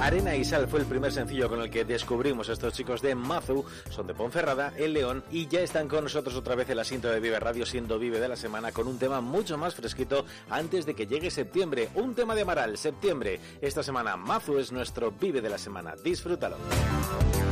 Arena y Sal fue el primer sencillo con el que descubrimos a estos chicos de Mazu, son de Ponferrada, El León, y ya están con nosotros otra vez en la cinta de Vive Radio, siendo Vive de la semana, con un tema mucho más fresquito antes de que llegue septiembre. Un tema de Amaral, septiembre. Esta semana Mazu es nuestro Vive de la semana. Disfrútalo.